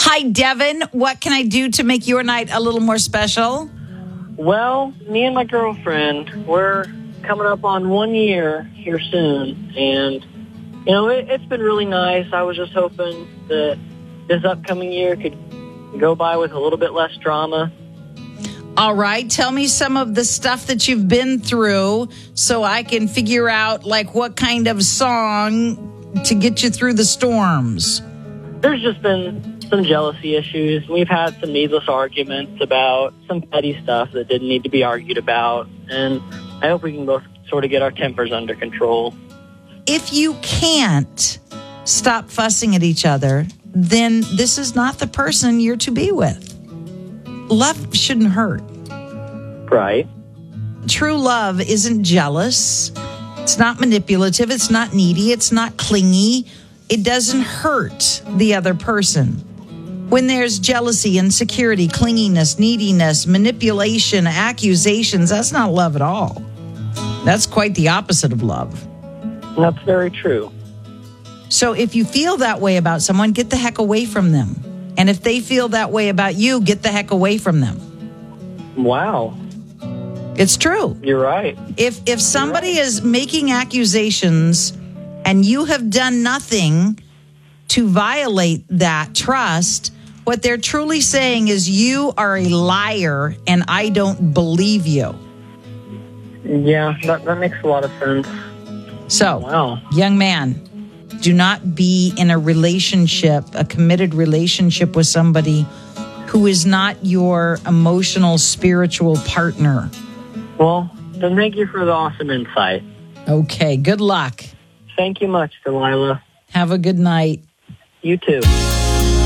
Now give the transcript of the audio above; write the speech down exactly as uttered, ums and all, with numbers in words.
Hi, Devin. What can I do to make your night a little more special? Well, me and my girlfriend, we're coming up on one year here soon, and, you know, it, it's been really nice. I was just hoping that this upcoming year could go by with a little bit less drama. All right. Tell me some of the stuff that you've been through so I can figure out, like, what kind of song to get you through the storms. There's just been some jealousy issues. We've had some needless arguments about some petty stuff that didn't need to be argued about, and I hope we can both sort of get our tempers under control. If you can't stop fussing at each other, then this is not the person you're to be with. Love shouldn't hurt. Right. True love isn't jealous. It's not manipulative. It's not needy. It's not clingy. It doesn't hurt the other person. When there's jealousy, insecurity, clinginess, neediness, manipulation, accusations, that's not love at all. That's quite the opposite of love. That's very true. So if you feel that way about someone, get the heck away from them. And if they feel that way about you, get the heck away from them. Wow. It's true. You're right. If if somebody right. is making accusations and you have done nothing to violate that trust, what they're truly saying is you are a liar and I don't believe you. Yeah, that, that makes a lot of sense. So, wow. Young man, do not be in a relationship, a committed relationship with somebody who is not your emotional, spiritual partner. Well, then thank you for the awesome insight. Okay, good luck. Thank you much, Delilah. Have a good night. You too.